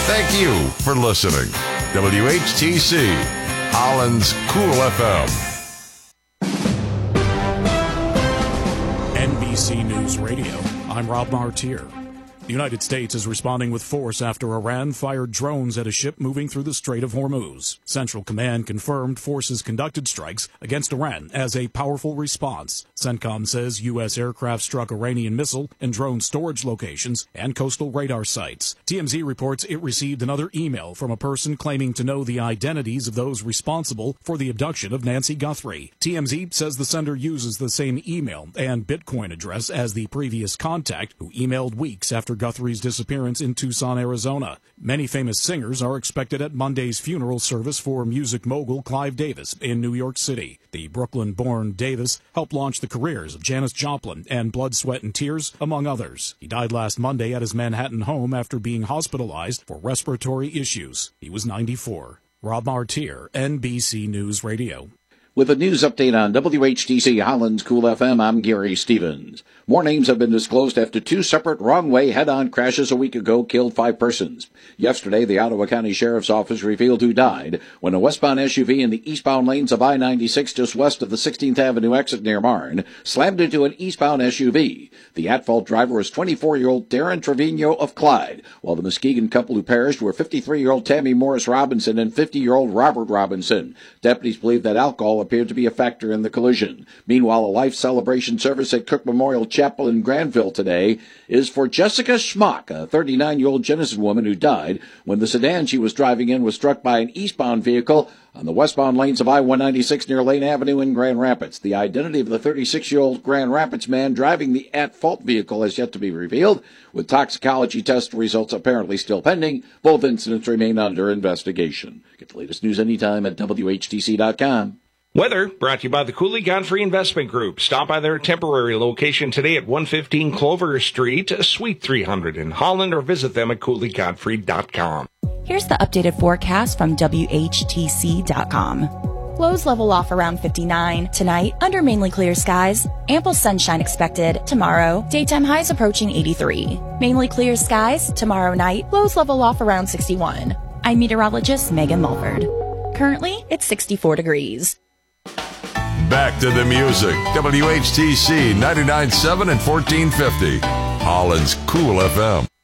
Thank you for listening. WHTC, Holland's Cool FM. NBC News Radio, I'm Rob Martier. The United States is responding with force after Iran fired drones at a ship moving through the Strait of Hormuz. Central Command confirmed forces conducted strikes against Iran as a powerful response. CENTCOM says U.S. aircraft struck Iranian missile and drone storage locations and coastal radar sites. TMZ reports it received another email from a person claiming to know the identities of those responsible for the abduction of Nancy Guthrie. TMZ says the sender uses the same email and Bitcoin address as the previous contact who emailed weeks after Guthrie's disappearance in Tucson, Arizona. Many famous singers are expected at Monday's funeral service for music mogul Clive Davis in New York City. The Brooklyn-born Davis helped launch the careers of Janis Joplin and Blood, Sweat, and Tears, among others. He died last Monday at his Manhattan home after being hospitalized for respiratory issues. He was 94. Rob Martier, NBC News Radio. With a news update on WHTC Holland's Cool FM, I'm Gary Stevens. More names have been disclosed after two separate wrong-way head-on crashes a week ago killed 5 persons. Yesterday, the Ottawa County Sheriff's Office revealed who died when a westbound SUV in the eastbound lanes of I-96 just west of the 16th Avenue exit near Marne slammed into an eastbound SUV. The at-fault driver was 24-year-old Darren Trevino of Clyde, while the Muskegon couple who perished were 53-year-old Tammy Morris Robinson and 50-year-old Robert Robinson. Deputies believe that alcohol appeared to be a factor in the collision. Meanwhile, a life celebration service at Cook Memorial Chapel in Granville today is for Jessica Schmock, a 39-year-old Jenison woman who died when the sedan she was driving in was struck by an eastbound vehicle on the westbound lanes of I-196 near Lane Avenue in Grand Rapids. The identity of the 36-year-old Grand Rapids man driving the at-fault vehicle has yet to be revealed, with toxicology test results apparently still pending. Both incidents remain under investigation. Get the latest news anytime at WHTC.com. Weather brought to you by the Cooley Godfrey Investment Group. Stop by their temporary location today at 115 Clover Street, Suite 300 in Holland, or visit them at CooleyGodfrey.com. Here's the updated forecast from WHTC.com. Lows level off around 59 tonight under mainly clear skies. Ample sunshine expected tomorrow. Daytime highs approaching 83. Mainly clear skies tomorrow night. Lows level off around 61. I'm meteorologist Megan Mulford. Currently, it's 64 degrees. Back to the music. WHTC 99.7 and 1450. Holland's Cool FM.